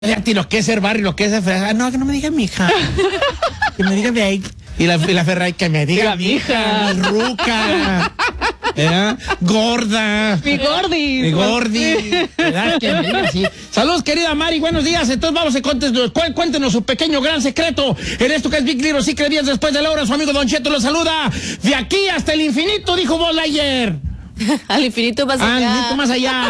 Y lo que es ser barrio, lo que es ser Ferrari. No, que no me diga mi hija. Que me diga de ahí. Y la Ferrari, que me diga mi hija. Mi ruca. Gorda. Mi gordi. Mi gordi. ¿Verdad? Que me diga así. Saludos, querida Mari. Buenos días. Entonces vamos a cuéntenos su pequeño gran secreto. En esto que es Big Little Secret, días después de la hora, su amigo Don Cheto lo saluda. De aquí hasta el infinito, dijo Buzz Lightyear. Al infinito más allá. Al infinito más allá.